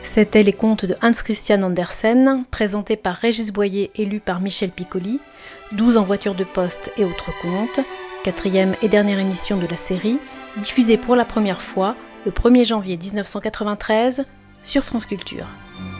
C'étaient les contes de Hans Christian Andersen, présentés par Régis Boyer et lus par Michel Piccoli, 12 en voiture de poste et autres contes, 4e et dernière émission de la série, diffusée pour la première fois le 1er janvier 1993 sur France Culture.